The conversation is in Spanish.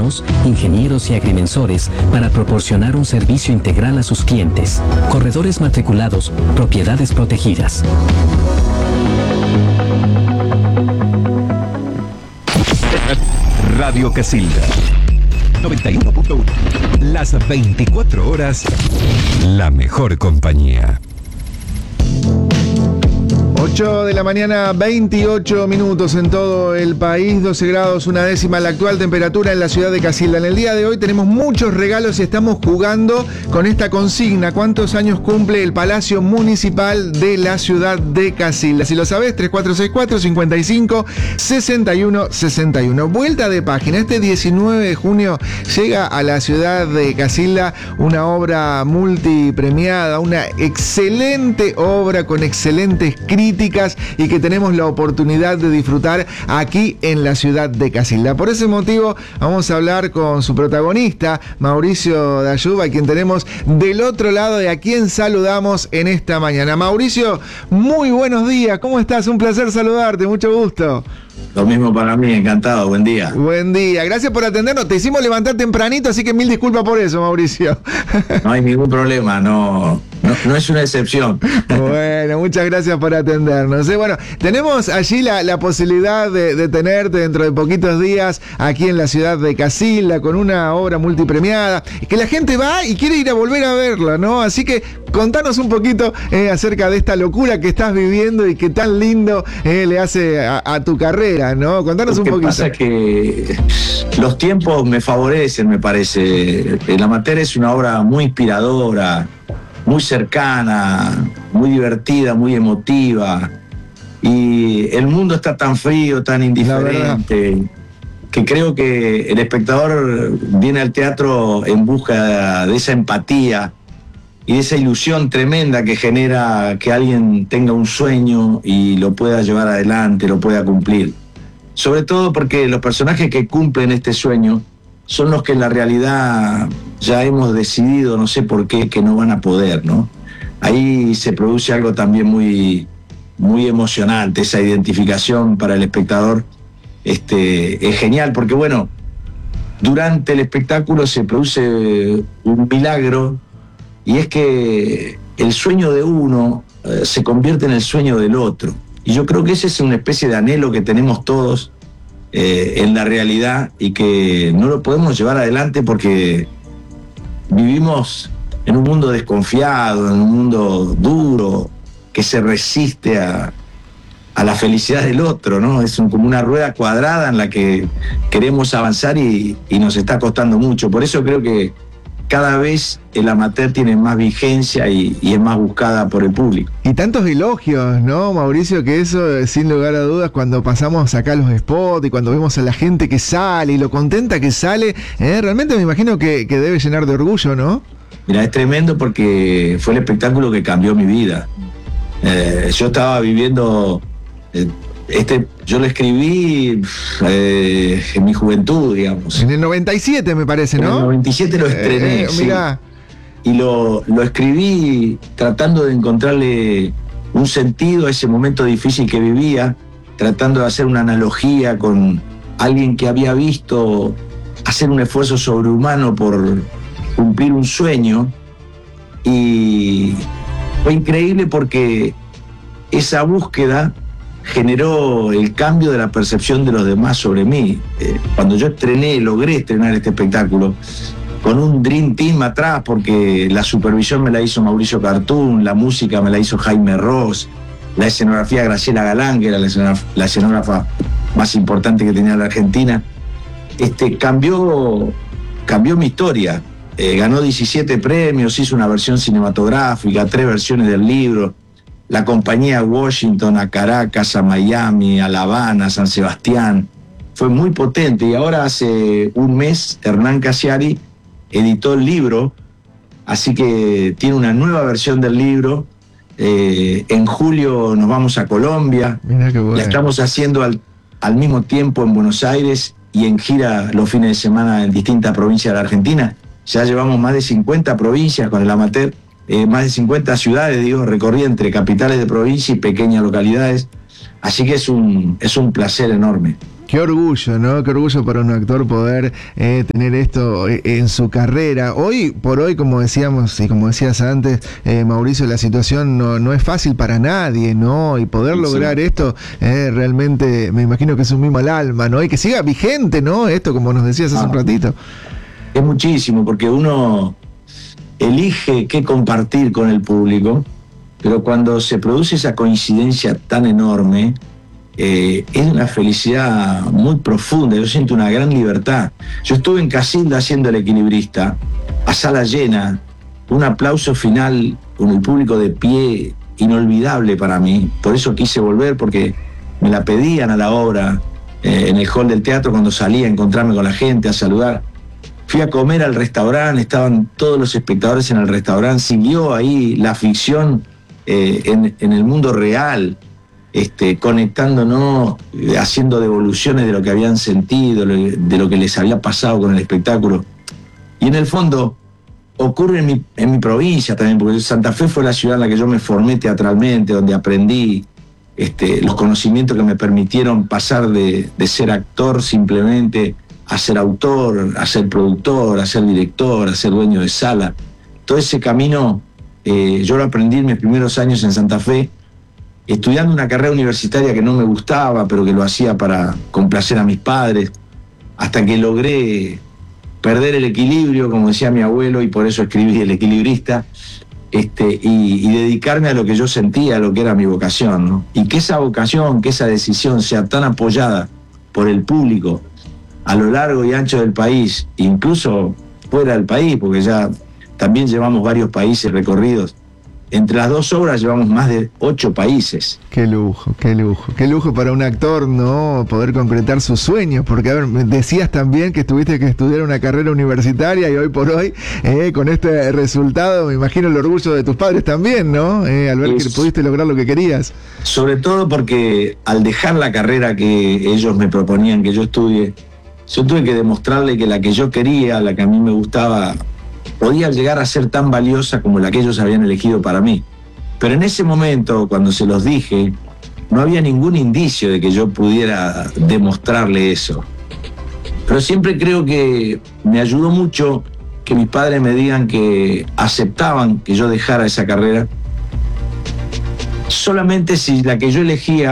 humanos, ingenieros y agrimensores para proporcionar un servicio integral a sus clientes. Corredores matriculados, propiedades protegidas. Radio Casilda 91.1. Las 24 horas, la mejor compañía. 8 de la mañana, 28 minutos en todo el país, 12 grados, una décima la actual temperatura en la ciudad de Casilda. En el día de hoy tenemos muchos regalos y estamos jugando con esta consigna. ¿Cuántos años cumple el Palacio Municipal de la ciudad de Casilda? Si lo sabés, 3464-55-6161. Vuelta de página. Este 19 de junio llega a la ciudad de Casilda una obra multipremiada, una excelente obra con excelentes críticas y que tenemos la oportunidad de disfrutar aquí en la ciudad de Casilda. Por ese motivo vamos a hablar con su protagonista, Mauricio Dayuba, a quien tenemos del otro lado y a quien saludamos en esta mañana. Mauricio, muy buenos días, ¿cómo estás? Un placer saludarte, mucho gusto. Lo mismo para mí, encantado, buen día. Buen día, gracias por atendernos. Te hicimos levantar tempranito, así que mil disculpas por eso, Mauricio. No hay ningún problema, no es una excepción. Bueno, muchas gracias por atendernos. Bueno, tenemos allí la posibilidad de tenerte dentro de poquitos días aquí en la ciudad de Casilda con una obra multipremiada, que la gente va y quiere ir a volver a verla, ¿no? Así que contanos un poquito acerca de esta locura que estás viviendo y que tan lindo le hace a tu carrera, ¿no? Contanos un poquito. Lo que pasa es que los tiempos me favorecen, me parece. El Amateur es una obra muy inspiradora, muy cercana, muy divertida, muy emotiva. Y el mundo está tan frío, tan indiferente, que creo que el espectador viene al teatro en busca de esa empatía y de esa ilusión tremenda que genera que alguien tenga un sueño y lo pueda llevar adelante, lo pueda cumplir. Sobre todo porque los personajes que cumplen este sueño son los que en la realidad ya hemos decidido, no sé por qué, que no van a poder, ¿no? Ahí se produce algo también muy, muy emocionante, esa identificación para el espectador es genial, porque bueno, durante el espectáculo se produce un milagro, y es que el sueño de uno se convierte en el sueño del otro. Y yo creo que ese es una especie de anhelo que tenemos todos en la realidad y que no lo podemos llevar adelante porque vivimos en un mundo desconfiado, en un mundo duro, que se resiste a la felicidad del otro, ¿no? Es como una rueda cuadrada en la que queremos avanzar y nos está costando mucho. Por eso creo que cada vez el Amateur tiene más vigencia y es más buscada por el público. Y tantos elogios, ¿no, Mauricio? Que eso, sin lugar a dudas, cuando pasamos acá los spots y cuando vemos a la gente que sale y lo contenta que sale, realmente me imagino que debe llenar de orgullo, ¿no? Mira, es tremendo porque fue el espectáculo que cambió mi vida. Yo estaba viviendo... yo lo escribí en mi juventud, digamos. En el 97 me parece, ¿no? En el 97 lo estrené, sí. Mirá. Y lo escribí tratando de encontrarle un sentido a ese momento difícil que vivía, tratando de hacer una analogía con alguien que había visto hacer un esfuerzo sobrehumano por cumplir un sueño. Y fue increíble porque esa búsqueda generó el cambio de la percepción de los demás sobre mí. Cuando yo logré estrenar este espectáculo con un Dream Team atrás, porque la supervisión me la hizo Mauricio Cartún, la música me la hizo Jaime Ross, la escenografía Graciela Galán, que era la escenógrafa más importante que tenía la Argentina, cambió mi historia. Ganó 17 premios, hizo una versión cinematográfica, 3 versiones del libro. La compañía a Washington, a Caracas, a Miami, a La Habana, a San Sebastián. Fue muy potente y ahora hace un mes Hernán Casiari editó el libro, así que tiene una nueva versión del libro. En julio nos vamos a Colombia. Mirá qué bueno. La estamos haciendo al mismo tiempo en Buenos Aires y en gira los fines de semana en distintas provincias de la Argentina. Ya llevamos más de 50 provincias con el Amateur. Más de 50 ciudades, recorrí entre capitales de provincia y pequeñas localidades, así que es un placer enorme. Qué orgullo, ¿no? Qué orgullo para un actor poder tener esto en su carrera. Hoy por hoy, como decíamos y como decías antes, Mauricio, la situación no es fácil para nadie, ¿no? Y poder lograr esto realmente, me imagino que es un mimo al alma, ¿no? Y que siga vigente, ¿no? Esto, como nos decías hace un ratito. Es muchísimo, porque uno elige qué compartir con el público, pero cuando se produce esa coincidencia tan enorme, es una felicidad muy profunda. Yo siento una gran libertad. Yo estuve en Casilda haciendo El Equilibrista, a sala llena, un aplauso final con el público de pie, inolvidable para mí. Por eso quise volver, porque me la pedían a la obra, en el hall del teatro, cuando salía a encontrarme con la gente, a saludar. Fui a comer al restaurante, estaban todos los espectadores en el restaurante, siguió ahí la ficción en el mundo real, conectándonos, haciendo devoluciones de lo que habían sentido, de lo que les había pasado con el espectáculo. Y en el fondo ocurre en mi provincia también, porque Santa Fe fue la ciudad en la que yo me formé teatralmente, donde aprendí los conocimientos que me permitieron pasar de ser actor simplemente a ser autor, a ser productor, a ser director, a ser dueño de sala. Todo ese camino yo lo aprendí en mis primeros años en Santa Fe, estudiando una carrera universitaria que no me gustaba, pero que lo hacía para complacer a mis padres, hasta que logré perder el equilibrio, como decía mi abuelo, y por eso escribí El Equilibrista, y dedicarme a lo que yo sentía, a lo que era mi vocación, ¿no? Y que esa vocación, que esa decisión sea tan apoyada por el público a lo largo y ancho del país, incluso fuera del país, porque ya también llevamos varios países recorridos. Entre las dos obras llevamos más de 8 países. Qué lujo, qué lujo. Qué lujo para un actor, ¿no? Poder concretar sus sueños. Porque, a ver, decías también que tuviste que estudiar una carrera universitaria y hoy por hoy, con este resultado, me imagino el orgullo de tus padres también, ¿no? Al ver que pudiste lograr lo que querías. Sobre todo porque al dejar la carrera que ellos me proponían que yo estudie, yo tuve que demostrarle que la que yo quería, la que a mí me gustaba, podía llegar a ser tan valiosa como la que ellos habían elegido para mí. Pero en ese momento, cuando se los dije, no había ningún indicio de que yo pudiera demostrarle eso. Pero siempre creo que me ayudó mucho que mis padres me digan que aceptaban que yo dejara esa carrera, solamente si la que yo elegía